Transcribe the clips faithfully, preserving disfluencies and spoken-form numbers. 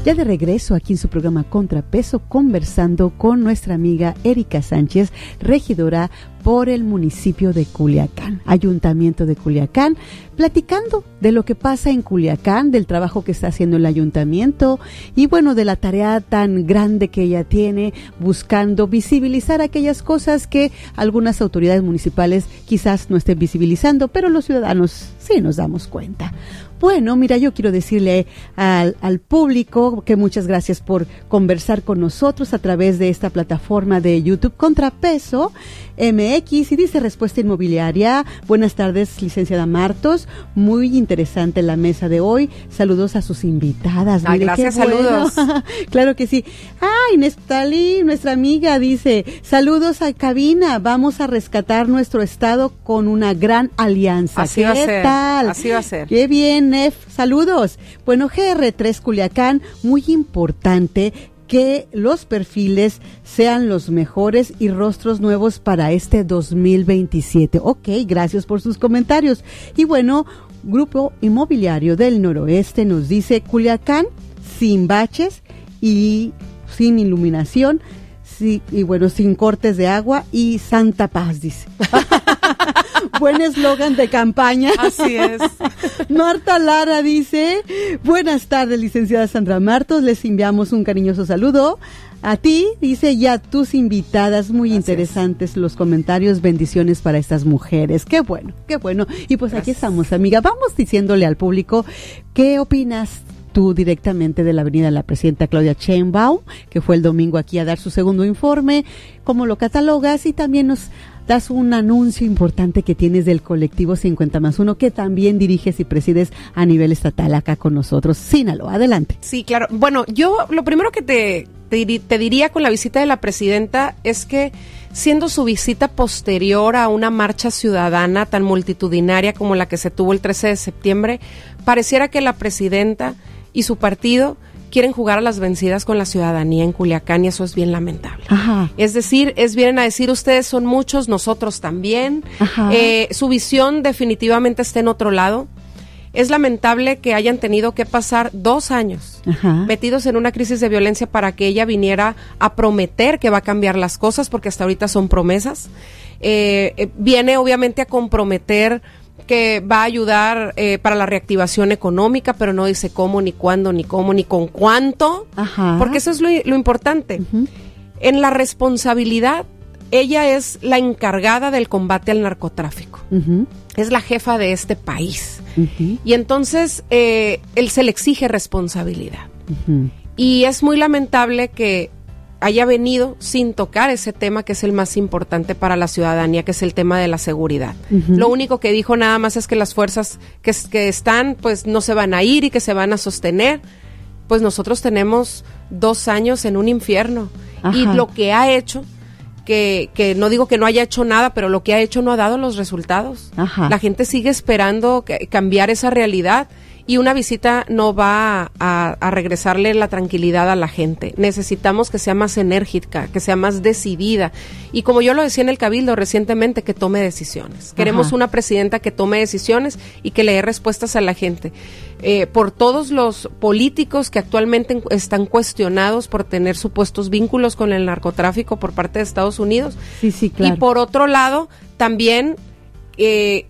Ya de regreso aquí en su programa Contrapeso, conversando con nuestra amiga Erika Sánchez, regidora por el municipio de Culiacán, Ayuntamiento de Culiacán, platicando de lo que pasa en Culiacán, del trabajo que está haciendo el ayuntamiento y bueno, de la tarea tan grande que ella tiene, buscando visibilizar aquellas cosas que algunas autoridades municipales quizás no estén visibilizando, pero los ciudadanos sí nos damos cuenta. Bueno, mira, yo quiero decirle al, al público que muchas gracias por conversar con nosotros a través de esta plataforma de YouTube Contrapeso M X, y dice Respuesta Inmobiliaria. Buenas tardes, licenciada Martos, muy interesante la mesa de hoy. Saludos a sus invitadas. Ay, gracias, bueno. Saludos. Claro que sí. Ay, Nestalí, nuestra amiga, dice, saludos a cabina, vamos a rescatar nuestro estado con una gran alianza. Así ¿Qué va a ser, tal? así va a ser. Qué bien, Nef, saludos. Bueno, G R tres Culiacán, muy importante que los perfiles sean los mejores y rostros nuevos para este dos mil veintisiete. Ok, gracias por sus comentarios. Y bueno, Grupo Inmobiliario del Noroeste nos dice Culiacán sin baches y sin iluminación, sí, y bueno, sin cortes de agua y santa paz, dice. Buen eslogan de campaña. Así es. Marta Lara dice, buenas tardes, licenciada Sandra Martos, les enviamos un cariñoso saludo. A ti, dice, y a tus invitadas, muy Gracias. Interesantes los comentarios, bendiciones para estas mujeres. Qué bueno, qué bueno. Y pues Gracias. Aquí estamos, amiga. Vamos diciéndole al público, ¿qué opinas tú directamente de la venida de la presidenta Claudia Sheinbaum, que fue el domingo aquí a dar su segundo informe? ¿Cómo lo catalogas? Y también nos das un anuncio importante que tienes del colectivo cincuenta más uno, que también diriges y presides a nivel estatal acá con nosotros. Sinaloa, adelante. Sí, claro. Bueno, yo lo primero que te, te, te diría con la visita de la presidenta es que, siendo su visita posterior a una marcha ciudadana tan multitudinaria como la que se tuvo el trece de septiembre, pareciera que la presidenta y su partido quieren jugar a las vencidas con la ciudadanía en Culiacán, y eso es bien lamentable. Ajá. Es decir, es vienen a decir, ustedes son muchos, nosotros también. Eh, su visión definitivamente está en otro lado. Es lamentable que hayan tenido que pasar dos años Ajá. metidos en una crisis de violencia para que ella viniera a prometer que va a cambiar las cosas, porque hasta ahorita son promesas. Eh, eh, viene obviamente a comprometer que va a ayudar eh, para la reactivación económica, pero no dice cómo, ni cuándo, ni cómo, ni con cuánto, Ajá. porque eso es lo, lo importante. Uh-huh. En la responsabilidad, ella es la encargada del combate al narcotráfico. Uh-huh. Es la jefa de este país. Uh-huh. Y entonces, eh, él se le exige responsabilidad. Uh-huh. Y es muy lamentable que haya venido sin tocar ese tema que es el más importante para la ciudadanía, que es el tema de la seguridad. Uh-huh. Lo único que dijo nada más es que las fuerzas que, que están, pues no se van a ir y que se van a sostener. Pues nosotros tenemos dos años en un infierno. Ajá. Y lo que ha hecho, que, que no digo que no haya hecho nada, pero lo que ha hecho no ha dado los resultados. Ajá. La gente sigue esperando que, cambiar esa realidad. Y una visita no va a, a regresarle la tranquilidad a la gente. Necesitamos que sea más enérgica, que sea más decidida. Y como yo lo decía en el Cabildo recientemente, que tome decisiones. Queremos Ajá. una presidenta que tome decisiones y que le dé respuestas a la gente. Eh, por todos los políticos que actualmente están cuestionados por tener supuestos vínculos con el narcotráfico por parte de Estados Unidos. Sí, sí, claro. Y por otro lado, también... Eh,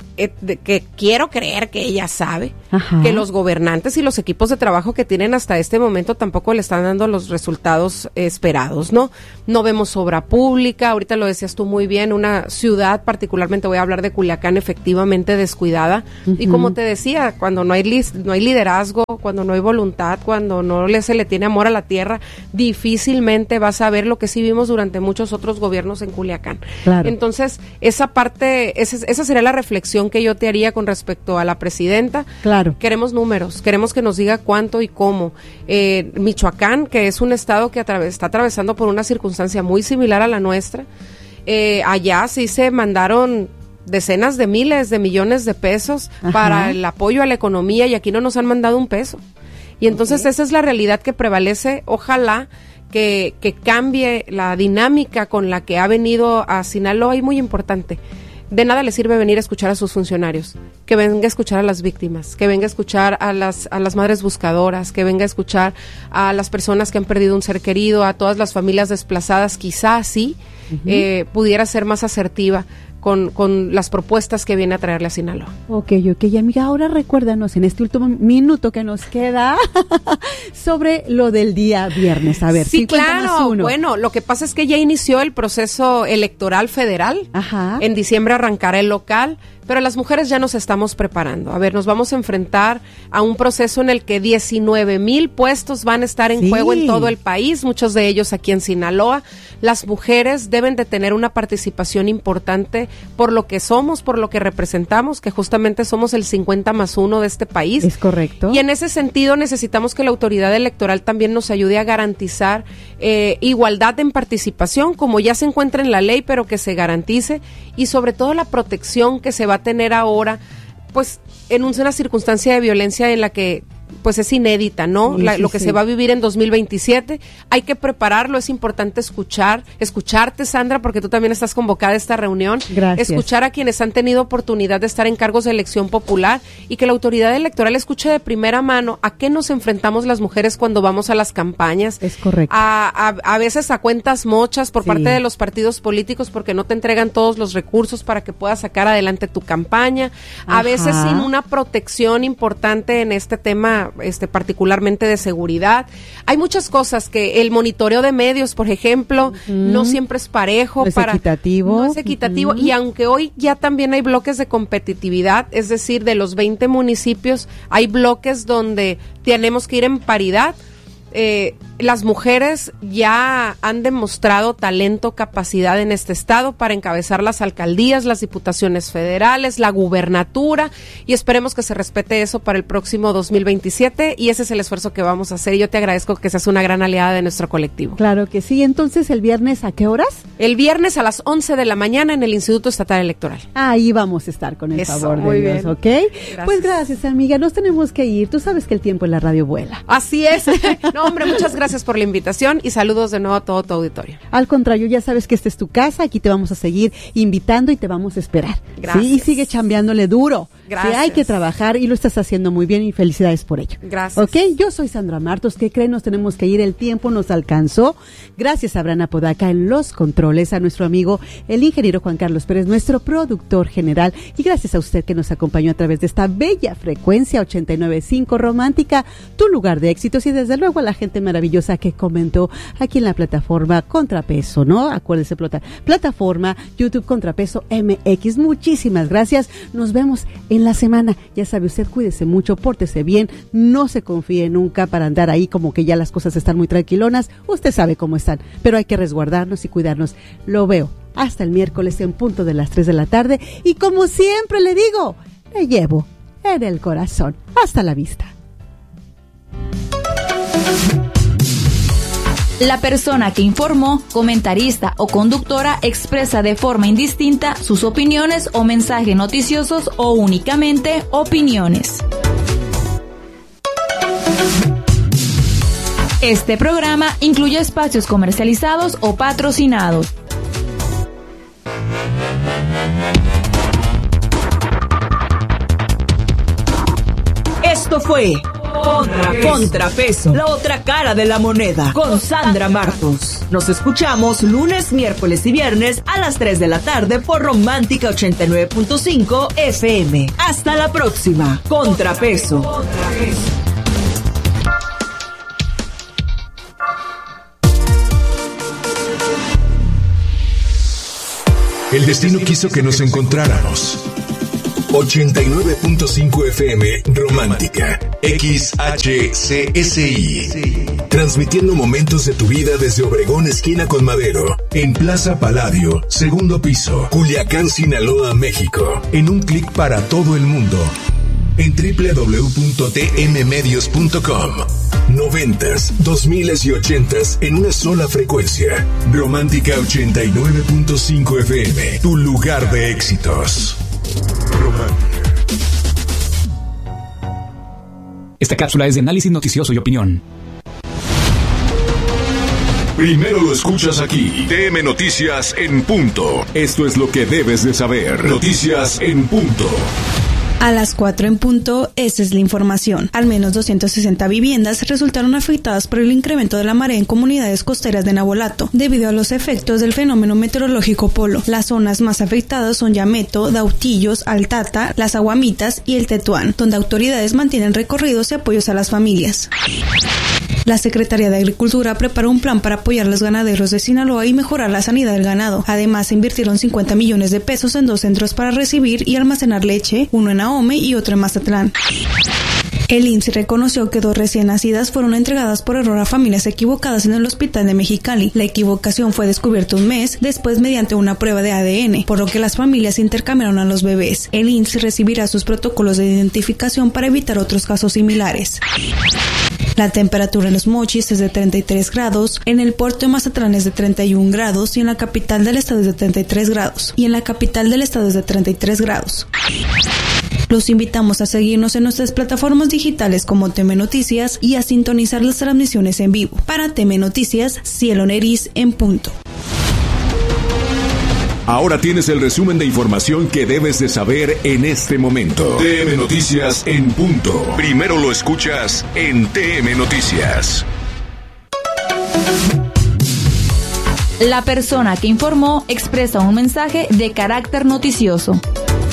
que quiero creer que ella sabe Ajá. que los gobernantes y los equipos de trabajo que tienen hasta este momento tampoco le están dando los resultados esperados, ¿no? No vemos obra pública, ahorita lo decías tú muy bien, una ciudad, particularmente voy a hablar de Culiacán, efectivamente descuidada, uh-huh. y como te decía, cuando no hay lis- no hay liderazgo, cuando no hay voluntad, cuando no le, se le tiene amor a la tierra, difícilmente vas a ver lo que sí vimos durante muchos otros gobiernos en Culiacán. Claro. Entonces, esa parte, esa, esa sería la reflexión que yo te haría con respecto a la presidenta. Claro. Queremos números, queremos que nos diga cuánto y cómo. Eh, Michoacán, que es un estado que atraves, está atravesando por una circunstancia muy similar a la nuestra, eh, allá sí se mandaron decenas de miles de millones de pesos Ajá. para el apoyo a la economía, y aquí no nos han mandado un peso. Y entonces okay. esa es la realidad que prevalece. Ojalá que, que cambie la dinámica con la que ha venido a Sinaloa, y muy importante, de nada le sirve venir a escuchar a sus funcionarios, que venga a escuchar a las víctimas, que venga a escuchar a las, a las madres buscadoras, que venga a escuchar a las personas que han perdido un ser querido, a todas las familias desplazadas. Quizás sí uh-huh. eh, pudiera ser más asertiva Con, con las propuestas que viene a traerle a Sinaloa. Ok, ok, y amiga, ahora recuérdanos en este último minuto que nos queda sobre lo del día viernes. A ver, sí, claro, bueno, lo que pasa es que ya inició el proceso electoral federal. Ajá. En diciembre arrancará el local, pero las mujeres ya nos estamos preparando. A ver, nos vamos a enfrentar a un proceso en el que diecinueve mil puestos van a estar en sí. juego en todo el país, muchos de ellos aquí en Sinaloa. Las mujeres deben de tener una participación importante por lo que somos, por lo que representamos, que justamente somos el cincuenta más uno de este país. Es correcto. Y en ese sentido necesitamos que la autoridad electoral también nos ayude a garantizar eh, igualdad en participación, como ya se encuentra en la ley, pero que se garantice, y sobre todo la protección que se va a tener ahora, pues en una circunstancia de violencia en la que pues es inédita, ¿no? Sí, La, sí, lo que sí. se va a vivir en dos mil veintisiete, hay que prepararlo, es importante escuchar, escucharte, Sandra, porque tú también estás convocada a esta reunión. Gracias. Escuchar a quienes han tenido oportunidad de estar en cargos de elección popular y que la autoridad electoral escuche de primera mano a qué nos enfrentamos las mujeres cuando vamos a las campañas. Es correcto. A, a, a veces a cuentas mochas por sí. parte de los partidos políticos porque no te entregan todos los recursos para que puedas sacar adelante tu campaña. A Ajá. veces sin una protección importante en este tema, este particularmente de seguridad. Hay muchas cosas que el monitoreo de medios, por ejemplo, uh-huh. no siempre es parejo. No es para, equitativo. No es equitativo. Uh-huh. Y aunque hoy ya también hay bloques de competitividad, es decir, de los veinte municipios, hay bloques donde tenemos que ir en paridad. Eh, las mujeres ya han demostrado talento, capacidad en este estado para encabezar las alcaldías, las diputaciones federales, la gubernatura, y esperemos que se respete eso para el próximo dos mil veintisiete, y ese es el esfuerzo que vamos a hacer. Yo te agradezco que seas una gran aliada de nuestro colectivo. Claro que sí. Entonces, ¿el viernes a qué horas? El viernes a las once de la mañana en el Instituto Estatal Electoral. Ahí vamos a estar con el Eso, favor de muy Dios, bien. ¿ok? Gracias. Pues gracias, amiga. Nos tenemos que ir. Tú sabes que el tiempo en la radio vuela. Así es. No, hombre, muchas gracias por la invitación y saludos de nuevo a todo tu auditorio. Al contrario, ya sabes que esta es tu casa, aquí te vamos a seguir invitando y te vamos a esperar. Gracias. Sí, y sigue chambeándole duro. Gracias. Sí, hay que trabajar y lo estás haciendo muy bien y felicidades por ello. Gracias. Ok, yo soy Sandra Martos, ¿qué creen? Nos tenemos que ir, el tiempo nos alcanzó. Gracias a Abraham Apodaca en los controles, a nuestro amigo el ingeniero Juan Carlos Pérez, nuestro productor general, y gracias a usted que nos acompañó a través de esta bella frecuencia ochenta y nueve punto cinco Romántica, tu lugar de éxitos, y desde luego a la gente maravillosa que comentó aquí en la plataforma Contrapeso, ¿no? Acuérdese, plata, plataforma YouTube Contrapeso M X. Muchísimas gracias. Nos vemos en la semana. Ya sabe usted, cuídese mucho, pórtese bien, no se confíe nunca para andar ahí como que ya las cosas están muy tranquilonas. Usted sabe cómo están, pero hay que resguardarnos y cuidarnos. Lo veo hasta el miércoles en punto de las tres de la tarde, y como siempre le digo, le llevo en el corazón. Hasta la vista. La persona que informó, comentarista o conductora expresa de forma indistinta sus opiniones o mensajes noticiosos o únicamente opiniones. Este programa incluye espacios comercializados o patrocinados. Esto fue Contrapeso. Contrapeso, la otra cara de la moneda, con Sandra Martos. Nos escuchamos lunes, miércoles y viernes a las tres de la tarde por Romántica ochenta y nueve punto cinco F M. Hasta la próxima. Contrapeso. Contrapeso. El destino quiso que nos encontráramos. ochenta y nueve punto cinco F M Romántica X H C S I, transmitiendo momentos de tu vida desde Obregón esquina con Madero, en Plaza Palladio, segundo piso, Culiacán, Sinaloa, México, en un clic para todo el mundo, en doble u doble u doble u punto t m medios punto com. Noventas, dos miles y ochentas en una sola frecuencia. Romántica ochenta y nueve punto cinco F M, tu lugar de éxitos. Esta cápsula es de análisis noticioso y opinión. Primero lo escuchas aquí. T M Noticias en punto. Esto es lo que debes de saber. Noticias en punto. A las cuatro en punto, esa es la información. Al menos doscientas sesenta viviendas resultaron afectadas por el incremento de la marea en comunidades costeras de Navolato, debido a los efectos del fenómeno meteorológico Polo. Las zonas más afectadas son Yameto, Dautillos, Altata, Las Aguamitas y el Tetuán, donde autoridades mantienen recorridos y apoyos a las familias. La Secretaría de Agricultura preparó un plan para apoyar a los ganaderos de Sinaloa y mejorar la sanidad del ganado. Además, se invirtieron cincuenta millones de pesos en dos centros para recibir y almacenar leche, uno en Ahome y otro en Mazatlán. El I M S S reconoció que dos recién nacidas fueron entregadas por error a familias equivocadas en el hospital de Mexicali. La equivocación fue descubierta un mes después mediante una prueba de A D N, por lo que las familias intercambiaron a los bebés. El I M S S recibirá sus protocolos de identificación para evitar otros casos similares. La temperatura en Los Mochis es de treinta y tres grados, en el puerto de Mazatlán es de treinta y un grados y en la capital del estado es de treinta y tres grados. Y en la capital del estado es de treinta y tres grados. Los invitamos a seguirnos en nuestras plataformas digitales como T M Noticias y a sintonizar las transmisiones en vivo. Para T M Noticias, Cielo Neriz en punto. Ahora tienes el resumen de información que debes de saber en este momento. T M Noticias en punto. Primero lo escuchas en T M Noticias. La persona que informó expresa un mensaje de carácter noticioso.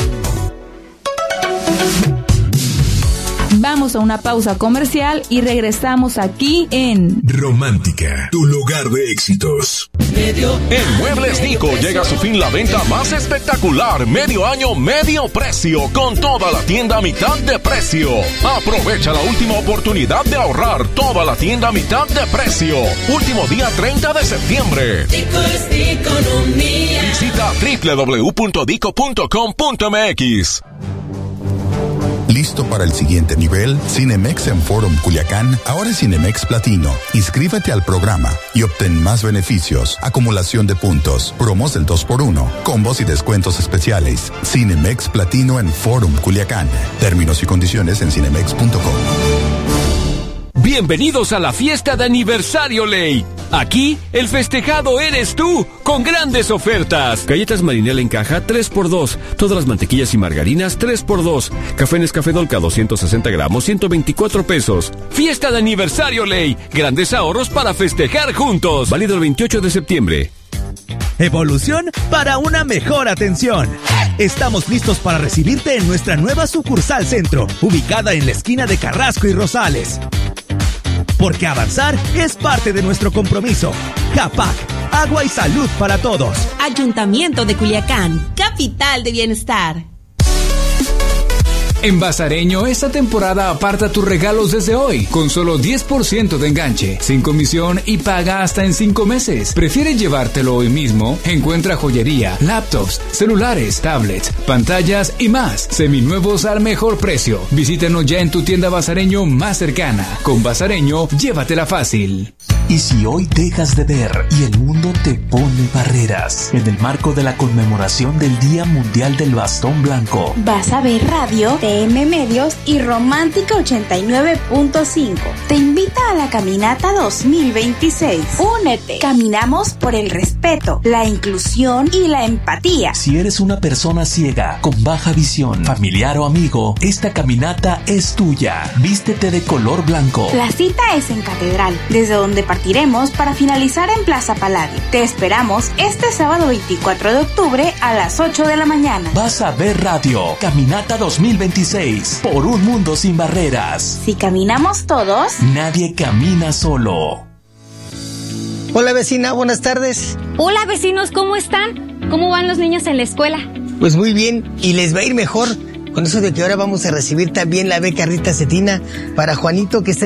Vamos a una pausa comercial y regresamos aquí en Romántica, tu lugar de éxitos. En Muebles Nico llega a su fin la venta más espectacular, medio año, medio precio, con toda la tienda a mitad de precio. Aprovecha la última oportunidad de ahorrar, toda la tienda a mitad de precio. Último día treinta de septiembre. Dico es economía. Visita doble u doble u doble u punto dico punto com punto m x. ¿Listo para el siguiente nivel? Cinemex en Forum Culiacán ahora es Cinemex Platino. Inscríbete al programa y obtén más beneficios, acumulación de puntos, promos del dos por uno, combos y descuentos especiales. Cinemex Platino en Forum Culiacán. Términos y condiciones en cinemex punto com. Bienvenidos a la fiesta de aniversario Ley. Aquí, el festejado eres tú, con grandes ofertas. Galletas Marinela en caja, tres por dos. Todas las mantequillas y margarinas, tres por dos. Café Nescafé Dolca, doscientos sesenta gramos, ciento veinticuatro pesos. Fiesta de aniversario Ley. Grandes ahorros para festejar juntos. Válido el veintiocho de septiembre. Evolución para una mejor atención. Estamos listos para recibirte en nuestra nueva sucursal Centro, ubicada en la esquina de Carrasco y Rosales. Porque avanzar es parte de nuestro compromiso. CAPAC, agua y salud para todos. Ayuntamiento de Culiacán, capital de bienestar. En Bazareño, esta temporada aparta tus regalos desde hoy, con solo diez por ciento de enganche, sin comisión y paga hasta en cinco meses. ¿Prefieres llevártelo hoy mismo? Encuentra joyería, laptops, celulares, tablets, pantallas y más, seminuevos al mejor precio. Visítanos ya en tu tienda Bazareño más cercana. Con Bazareño, llévatela fácil. ¿Y si hoy dejas de ver y el mundo te pone barreras? En el marco de la conmemoración del Día Mundial del Bastón Blanco, Vas a ver Radio, T M Medios y Romántica ochenta y nueve punto cinco. Te invita a la Caminata dos mil veintiséis. Únete. Caminamos por el respeto, la inclusión y la empatía. Si eres una persona ciega, con baja visión, familiar o amigo, esta caminata es tuya. Vístete de color blanco. La cita es en Catedral, desde donde partiremos para finalizar en Plaza Palladio. Te esperamos este sábado veinticuatro de octubre a las ocho de la mañana. Vas a ver Radio, Caminata dos mil veintiséis, por un mundo sin barreras. Si caminamos todos, nadie camina solo. Hola vecina, buenas tardes. Hola vecinos, ¿cómo están? ¿Cómo van los niños en la escuela? Pues muy bien, y les va a ir mejor con eso de que ahora vamos a recibir también la beca Rita Cetina para Juanito, que está